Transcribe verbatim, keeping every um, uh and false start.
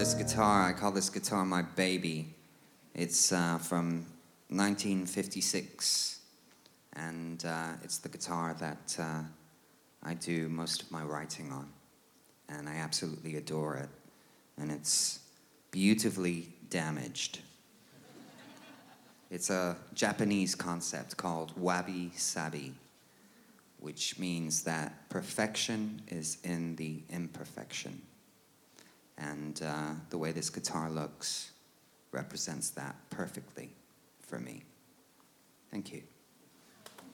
this guitar. I call this guitar my baby. It's uh, from nineteen fifty-six, and uh, it's the guitar that uh, I do most of my writing on, and I absolutely adore it. And it's beautifully damaged. It's a Japanese concept called wabi-sabi, which means that perfection is in the imperfection. And uh, the way this guitar looks represents that perfectly for me. Thank you.